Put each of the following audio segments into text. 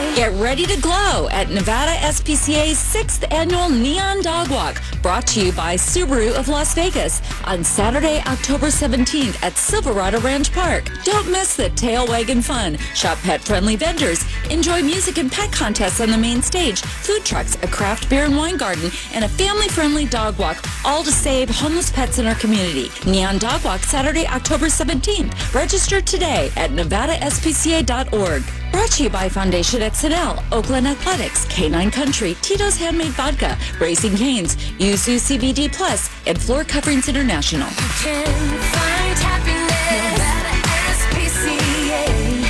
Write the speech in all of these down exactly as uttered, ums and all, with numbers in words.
Get ready to glow at Nevada S P C A's sixth Annual Neon Dog Walk, brought to you by Subaru of Las Vegas on Saturday, October seventeenth at Silverado Ranch Park. Don't miss the tail wagging fun. Shop pet-friendly vendors. Enjoy music and pet contests on the main stage, food trucks, a craft beer and wine garden, and a family-friendly dog walk, all to save homeless pets in our community. Neon Dog Walk, Saturday, October seventeenth. Register today at nevada s p c a dot org. Brought to you by Foundation X N L, Oakland Athletics, Canine Country, Tito's Handmade Vodka, Racing Canes, Yuzu C B D Plus, and Floor Coverings International. You can find happiness at S P C A.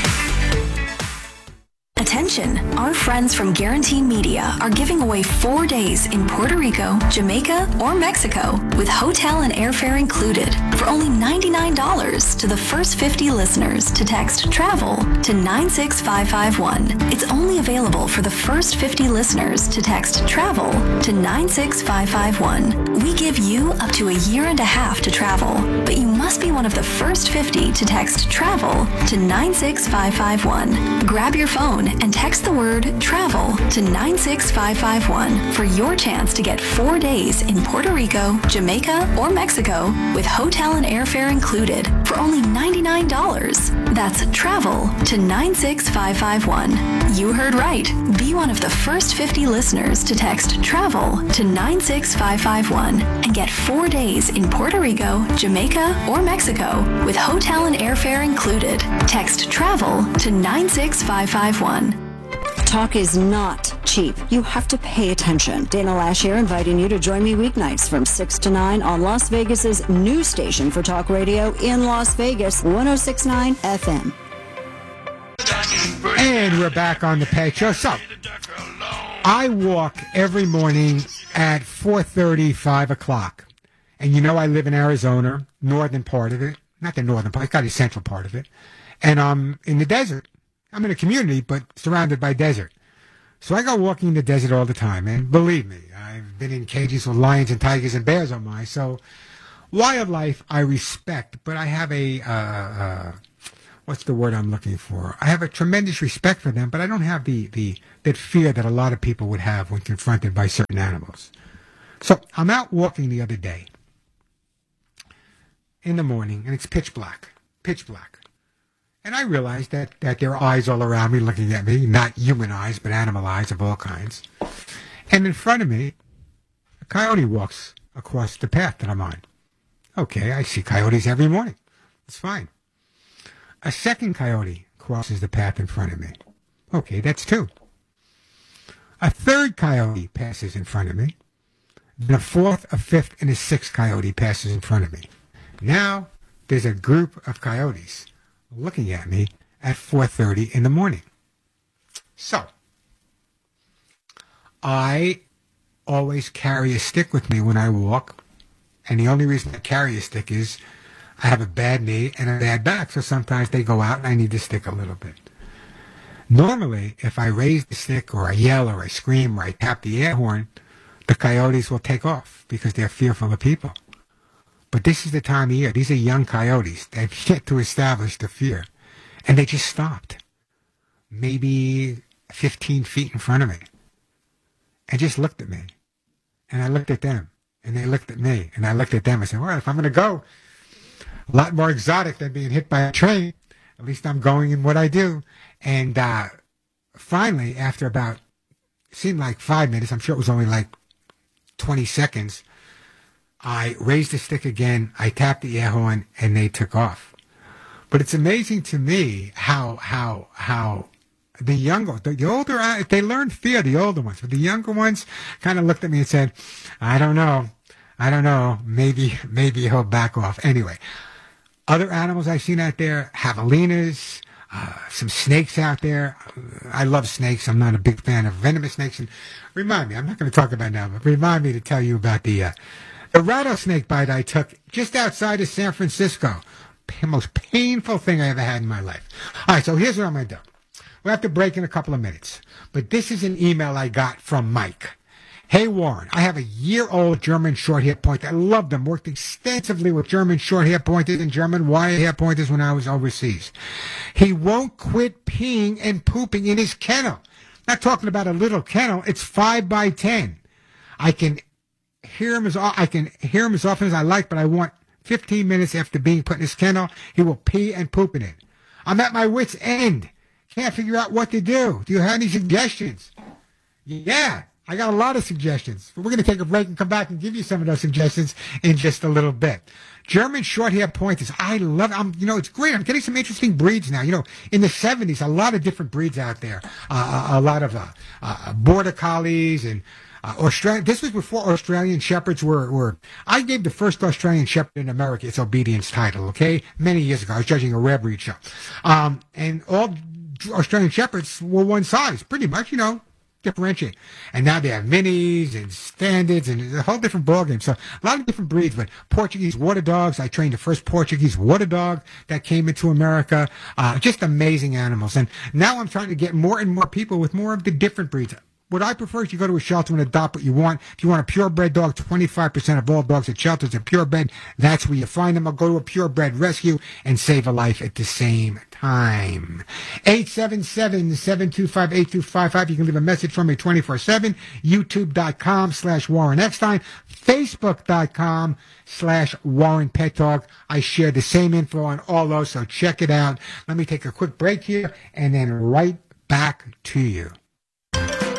Attention, our friends from Guarantee Media are giving away four days in Puerto Rico, Jamaica, or Mexico with hotel and airfare included for only ninety-nine dollars to the first fifty listeners to text TRAVEL to nine six five five one. It's only available for the first fifty listeners to text TRAVEL to nine six five five one. We give you up to a year and a half to travel, but you must be one of the first fifty to text TRAVEL to nine six five five one. Grab your phone and text the word TRAVEL to nine six five five one for your chance to get four days in Puerto Rico, Jamaica, or Mexico with hotel and airfare included for only ninety-nine dollars. That's TRAVEL to nine six five five one. You heard right. Be one of the first fifty listeners to text TRAVEL to nine six five five one and get four days in Puerto Rico, Jamaica, or Mexico with hotel and airfare included. Text TRAVEL to nine six five five one. Talk is not cheap. You have to pay attention. Dana Lash here, inviting you to join me weeknights from six to nine on Las Vegas's new station for talk radio in Las Vegas, one oh six point nine F M. And we're back on the Pet Show. So, I walk every morning at four thirty, five o'clock. And you know I live in Arizona, northern part of it. Not the northern part, it's got the central part of it. And I'm in the desert. I'm in a community, but surrounded by desert. So I go walking in the desert all the time. And believe me, I've been in cages with lions and tigers and bears on mine. So wildlife I respect, but I have a, uh, uh, what's the word I'm looking for? I have a tremendous respect for them, but I don't have the, the that fear that a lot of people would have when confronted by certain animals. So I'm out walking the other day in the morning, and it's pitch black, pitch black. And I realized that, that there are eyes all around me looking at me, not human eyes, but animal eyes of all kinds. And in front of me, a coyote walks across the path that I'm on. Okay, I see coyotes every morning. It's fine. A second coyote crosses the path in front of me. Okay, that's two. A third coyote passes in front of me. Then a fourth, a fifth, and a sixth coyote passes in front of me. Now, there's a group of coyotes looking at me at four thirty in the morning. So, I always carry a stick with me when I walk, and the only reason I carry a stick is I have a bad knee and a bad back, so sometimes they go out and I need the stick a little bit. Normally, if I raise the stick or I yell or I scream or I tap the air horn, the coyotes will take off because they're fearful of people. But this is the time of year. These are young coyotes. They've yet to establish the fear. And they just stopped. Maybe fifteen feet in front of me. And just looked at me. And I looked at them. And they looked at me. And I looked at them and said, well, if I'm going to go, a lot more exotic than being hit by a train. At least I'm going in what I do. And uh, finally, after about, it seemed like five minutes, I'm sure it was only like twenty seconds, I raised the stick again, I tapped the air horn, and they took off. But it's amazing to me how how how the younger, the, the older, they learn fear, the older ones. But the younger ones kind of looked at me and said, I don't know, I don't know, maybe maybe he'll back off. Anyway, other animals I've seen out there, javelinas, uh, some snakes out there. I love snakes. I'm not a big fan of venomous snakes. And remind me, I'm not going to talk about it now, but remind me to tell you about the... Uh, The rattlesnake bite I took just outside of San Francisco. The most painful thing I ever had in my life. All right, so here's what I'm going to do. We'll have to break in a couple of minutes. But this is an email I got from Mike. Hey, Warren, I have a year-old German short-hair pointer. I love them. Worked extensively with German short-hair pointers and German wire-hair pointers when I was overseas. He won't quit peeing and pooping in his kennel. Not talking about a little kennel. It's five by ten. I can hear him as I can hear him as often as I like, but I want fifteen minutes after being put in his kennel, he will pee and poop in it. I'm at my wit's end. Can't figure out what to do. Do you have any suggestions? Yeah, I got a lot of suggestions. We're going to take a break and come back and give you some of those suggestions in just a little bit. German short-hair pointers. I love. I'm. You know, it's great. I'm getting some interesting breeds now. You know, in the seventies, a lot of different breeds out there. Uh, a, a lot of uh, uh, border collies and. Uh, Australian. This was before Australian Shepherds were, were. I gave the first Australian Shepherd in America its obedience title. Okay, many years ago, I was judging a rare breed show, um, and all Australian Shepherds were one size, pretty much. You know, differentiate. And now they have minis and standards and a whole different ballgame. So a lot of different breeds. But Portuguese water dogs. I trained the first Portuguese water dog that came into America. Uh, just amazing animals. And now I'm trying to get more and more people with more of the different breeds. What I prefer is you go to a shelter and adopt what you want. If you want a purebred dog, twenty-five percent of all dogs at shelters are purebred. That's where you find them. I'll go to a purebred rescue and save a life at the same time. eight seven seven, seven two five, eight two five five. You can leave a message from me twenty-four seven. YouTube.com slash Warren Eckstein. Facebook.com slash Warren Pet Dog. I share the same info on all those, so check it out. Let me take a quick break here and then right back to you.